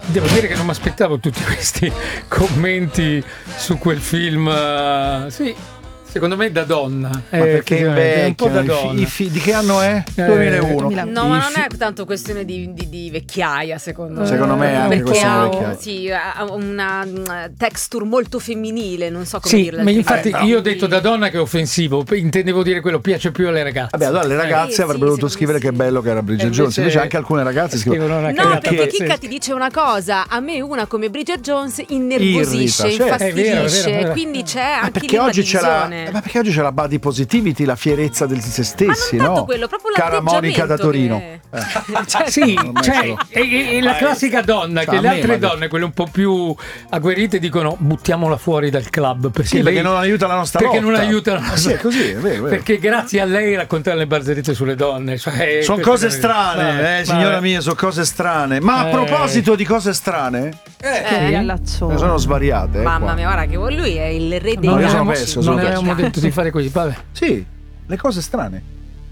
devo dire che non mi aspettavo tutti questi commenti su quel film. Sì, secondo me da donna. Ma perché è un po' da donna. Di che anno è? 2001. No, ma non è tanto questione di vecchiaia, secondo me. Secondo me è anche questione di vecchiaia. Sì, ha una texture molto femminile, non so come dirla. Ma infatti io ho detto da donna che è offensivo, intendevo dire quello, piace più alle ragazze. Vabbè, allora le ragazze avrebbero dovuto scrivere che bello che era Bridget Jones, invece anche alcune ragazze scrivono. No, perché Chicca ti dice una cosa, a me una come Bridget Jones innervosisce, infastidisce, vero. Quindi c'è anche lì una divisione. Ma perché oggi c'è la body positivity, la fierezza di se stessi, ma non tanto no? quello, proprio Cara Monica da Torino. Sì, è la classica donna che le altre donne, quelle un po' più agguerrite, dicono buttiamola fuori dal club perché non aiuta la nostra lotta. Perché non aiuta la nostra Sì, è così, è vero. Perché grazie a lei raccontare le barzellette sulle donne. Sono cose strane, signora mia, sono cose strane. Ma a proposito di cose strane, sono svariate. Mamma mia, guarda che lui è il re dei non avevamo detto di fare così, vabbè. Sì, le cose strane.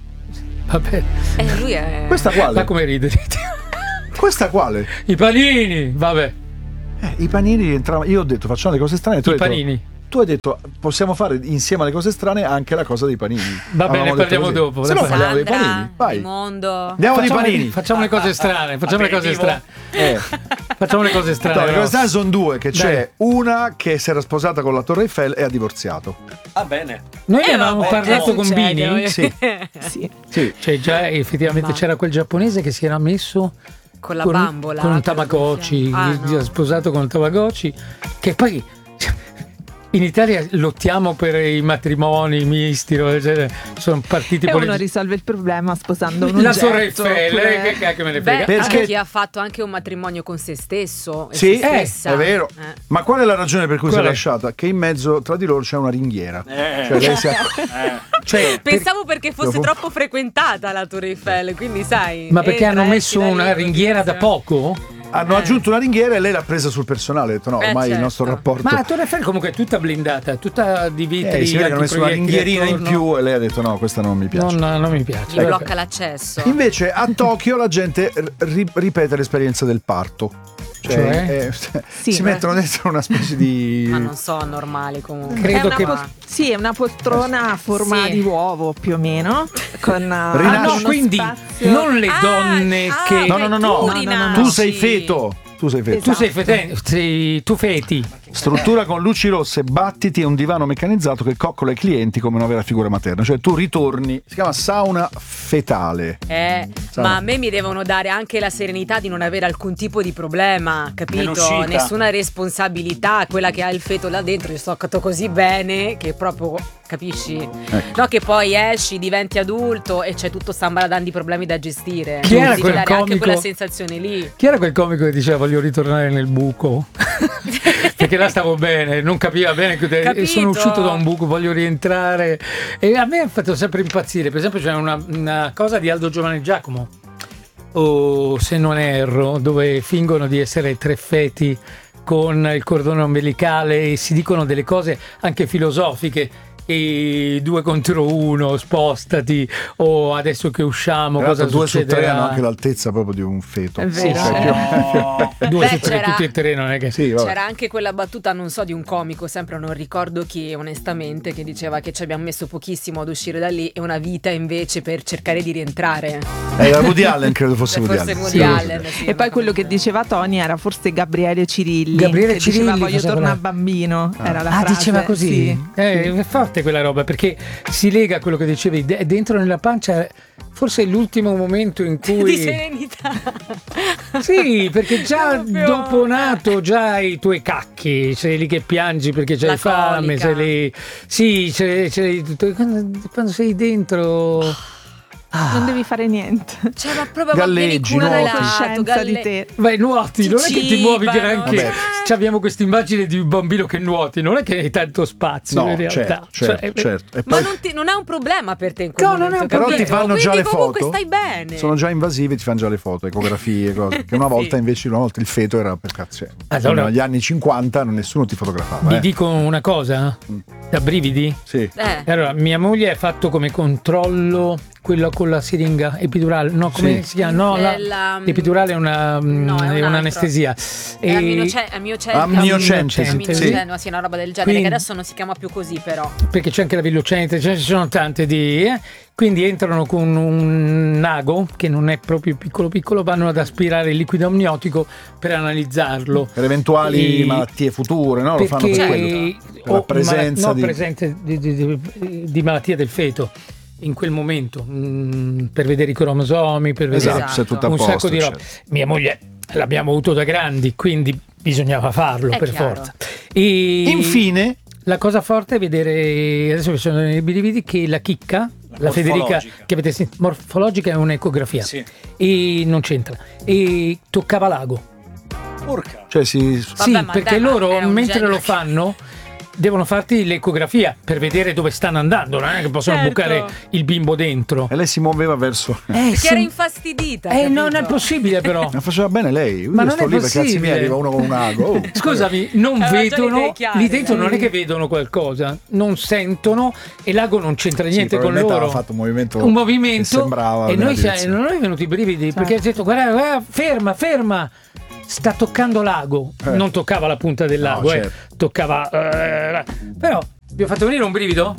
Vabbè. Lui è... Questa quale? Ma come ride? Questa quale? I panini, vabbè. I panini rientravano. Io ho detto facciamo le cose strane. Panini. Tu hai detto possiamo fare insieme alle cose strane anche la cosa dei panini. Va bene, parliamo dopo. Se no parliamo dei panini. Vai. Mondo. Andiamo ai panini. Facciamo le cose strane. Facciamo le cose strane. Facciamo le cose strane. No, le cose strane sono due. Che c'è una che si era sposata con la Torre Eiffel e ha divorziato. Ah, bene. Noi ne avevamo parlato con Bini. Sì. Cioè già effettivamente c'era quel giapponese che si era messo con la bambola, con un Tamagotchi, sposato con un Tamagotchi, che poi in Italia lottiamo per i matrimoni misti, cioè, sono partiti e uno risolve il problema sposando un la oggetto. Torre Eiffel, che cacchio me ne frega. Perché chi ha fatto anche un matrimonio con se stesso e sì, se stessa. È vero. Ma qual è la ragione per cui si è lasciata? Che in mezzo tra di loro c'è una ringhiera. Cioè lei si pensavo perché fosse troppo frequentata la Torre Eiffel, quindi sai. Ma perché hanno messo una ringhiera da poco? Hanno aggiunto una ringhiera e lei l'ha presa sul personale. Ha detto no, ormai il nostro rapporto. Ma la Torre Eiffel comunque è tutta blindata, tutta di vetri. Si vede che hanno messo una ringhierina in più e lei ha detto no, questa non mi piace. Non mi piace. Gli blocca l'accesso. Invece a Tokyo la gente ripete l'esperienza del parto. Si mettono dentro una specie di... Ma non so, normali comunque. Credo che sì, è una poltrona a forma di uovo più o meno. Con quindi non le donne che... No. Tu sei feto. Tu feti. Struttura con luci rosse, battiti e un divano meccanizzato che coccola i clienti come una vera figura materna. Cioè tu ritorni, si chiama sauna fetale. Ma a me mi devono dare anche la serenità di non avere alcun tipo di problema, capito? Nessuna responsabilità, quella che ha il feto là dentro, io sto così bene che proprio, capisci? Ecco. No, che poi esci, diventi adulto e c'è tutto stambaradàn di problemi da gestire. Chi era quel comico? Anche quella sensazione lì. Chi era quel comico che diceva voglio ritornare nel buco? Perché là stavo bene, non capiva bene che sono uscito da un buco, voglio rientrare. E a me ha fatto sempre impazzire. Per esempio c'è una cosa di Aldo Giovanni Giacomo, o se non erro, dove fingono di essere tre feti con il cordone ombelicale e si dicono delle cose anche filosofiche. E 2 contro 1, spostati, o adesso che usciamo cosa 2 succederà? su 3 hanno anche l'altezza proprio di un feto. È vero. 2 su 3 tutti e 3 non è che c'era anche quella battuta, non so, di un comico, sempre non ricordo chi, onestamente, che diceva che ci abbiamo messo pochissimo ad uscire da lì e una vita invece per cercare di rientrare. Era Woody Allen, credo fosse Woody Allen. E poi quello che diceva Tony era forse Gabriele Cirilli, che diceva voglio tornare bambino. Era la frase. Diceva così? Sì. È forte quella roba, perché si lega a quello che dicevi, dentro nella pancia forse è l'ultimo momento in cui di serenità. Sì, perché già dopo nato già hai i tuoi cacchi, sei lì che piangi perché c'hai fame, sei lì. Sì, c'hai quando sei dentro. Non devi fare niente. Cioè, ma proprio galleggi, coscienza di te. Vai, nuoti, non è che ti muovi neanche. Abbiamo questa immagine di un bambino che nuoti, non è che hai tanto spazio in realtà. Certo. E ma poi... non è un problema per te in quel momento, non è un però ti fanno già le foto. Stai bene. Sono già invasive, ti fanno già le foto, ecografie, cose. Che una volta invece il feto era per cazzo. Allora, negli anni 50 nessuno ti fotografava. Vi dico una cosa. Da brividi? Sì. Allora, mia moglie ha fatto come controllo quello con la siringa epidurale. No, come si chiama? No, l'epidurale è un'anestesia. È amniocente. Sì, una roba del genere, quindi, che adesso non si chiama più così, però. Perché c'è anche la villocente, ci sono tante quindi entrano con un ago, che non è proprio piccolo, vanno ad aspirare il liquido amniotico per analizzarlo. Per eventuali malattie future, no? Lo fanno per quello. Per la presenza di malattia del feto in quel momento, per vedere i cromosomi, per vedere un sacco di roba. Mia moglie l'abbiamo avuto da grandi, quindi bisognava farlo per forza. E infine la cosa forte è vedere, adesso che sono nei brividi, che la chicca, la Federica che avete sentito, morfologica, è un'ecografia, e non c'entra, e toccava l'ago. Porca. Cioè perché loro mentre lo fanno devono farti l'ecografia per vedere dove stanno andando, non è che possono bucare il bimbo dentro. E lei si muoveva verso perché era infastidita. Non è possibile, però. Ma faceva bene lei. Ma io non sto è lì possibile. Perché mi arriva uno con un ago. Scusami, non vedono lì dentro, non è che vedono qualcosa, non sentono, e l'ago non c'entra niente con loro. Ha fatto un movimento che sembrava, e noi non è venuti i brividi, perché ha detto guarda, ferma, sta toccando l'ago, non toccava la punta dell'ago, toccava, però vi ho fatto venire un brivido?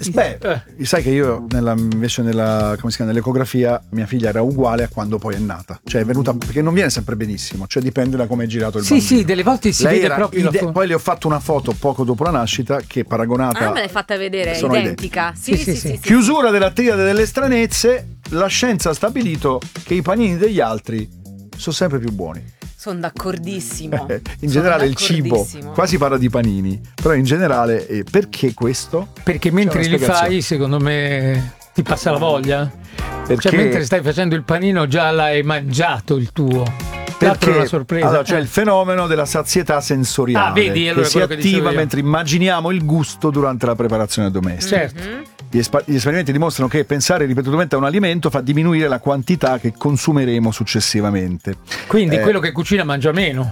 Sai che io invece nell'ecografia mia figlia era uguale a quando poi è nata, cioè è venuta, perché non viene sempre benissimo, cioè dipende da come è girato il bambino. Sì, delle volte si vede proprio poi le ho fatto una foto poco dopo la nascita che paragonata me l'hai fatta vedere, identica. Sì. Chiusura della triade delle stranezze. La scienza ha stabilito che i panini degli altri sono sempre più buoni. Sono d'accordissimo. In generale il cibo, qua si parla di panini, però in generale perché questo? Perché mentre li fai, secondo me, ti passa la voglia. Perché? Cioè mentre stai facendo il panino già l'hai mangiato il tuo. Perché? È una sorpresa. Allora c'è il fenomeno della sazietà sensoriale, vedi, allora che si attiva mentre immaginiamo il gusto durante la preparazione domestica. Certo. Gli esperimenti dimostrano che pensare ripetutamente a un alimento fa diminuire la quantità che consumeremo successivamente. Quindi quello che cucina mangia meno.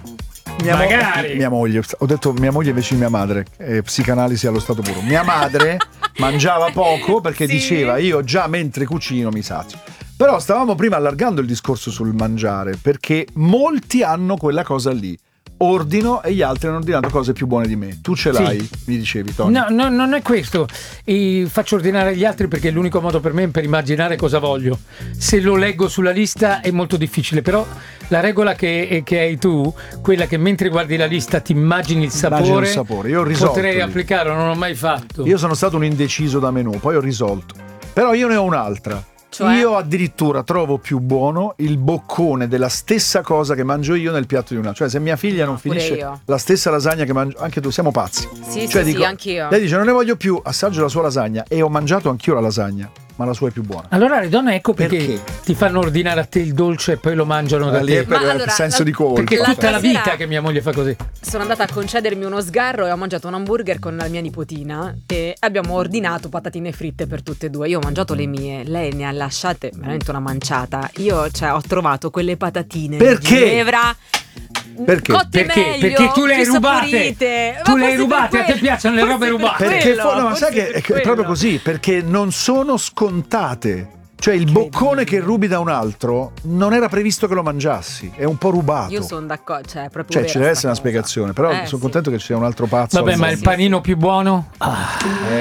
Mia moglie, ho detto mia moglie invece di mia madre, psicanalisi allo stato puro. Mia madre mangiava poco perché diceva io già mentre cucino mi sazio. Però stavamo prima allargando il discorso sul mangiare, perché molti hanno quella cosa lì. Ordino e gli altri hanno ordinato cose più buone di me. Tu ce l'hai, mi dicevi, Tony. No, non è questo. Faccio ordinare agli altri perché è l'unico modo per me per immaginare cosa voglio. Se lo leggo sulla lista è molto difficile, però la regola che hai tu, quella che mentre guardi la lista ti immagini il sapore. Io ho risolto. Potrei applicarlo, non l'ho mai fatto. Io sono stato un indeciso da menù, poi ho risolto. Però io ne ho un'altra. Cioè? Io addirittura trovo più buono il boccone della stessa cosa che mangio io nel piatto di una. Cioè se mia figlia non finisce la stessa lasagna che mangio, anche tu, siamo pazzi. Sì, anch'io. Lei dice non ne voglio più, assaggio la sua lasagna, e ho mangiato anch'io la lasagna, ma la sua è più buona. Allora le donne, ecco perché ti fanno ordinare a te il dolce e poi lo mangiano da te. Per il senso di colpa. Perché tutta la vita che mia moglie fa così. Sono andata a concedermi uno sgarro e ho mangiato un hamburger con la mia nipotina e abbiamo ordinato patatine fritte per tutte e due. Io ho mangiato le mie, lei ne ha lasciate veramente una manciata. Io ho trovato quelle patatine di Ginevra. Perché? Perché tu le hai rubate. Tu le hai rubate, a te piacciono le robe rubate. Perché ma sai che è proprio così, perché non sono scontate. Cioè il boccone che rubi da un altro non era previsto che lo mangiassi, è un po' rubato. Io sono d'accordo, proprio ci deve essere una spiegazione, però sono contento che ci sia un altro pazzo. Vabbè, ma il panino più buono?